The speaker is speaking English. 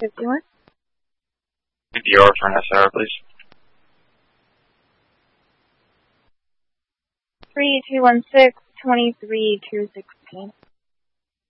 51. CPR for an SR, please. 3216, 23, 216.